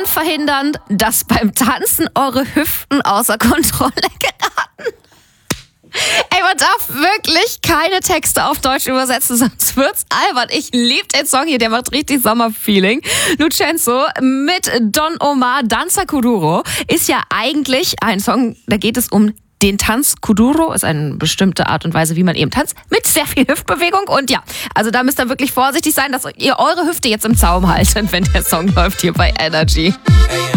und verhindern, dass beim Tanzen eure Hüften außer Kontrolle geraten. Ey, man darf wirklich keine Texte auf Deutsch übersetzen, sonst wird's albern. Ich liebe den Song hier, der macht richtig Sommerfeeling. Lucenzo mit Don Omar, Danza Kuduro, ist ja eigentlich ein Song, da geht es um den Tanz. Kuduro ist eine bestimmte Art und Weise, wie man eben tanzt, mit sehr viel Hüftbewegung. Und ja, also da müsst ihr wirklich vorsichtig sein, dass ihr eure Hüfte jetzt im Zaum haltet, wenn der Song läuft hier bei Energy.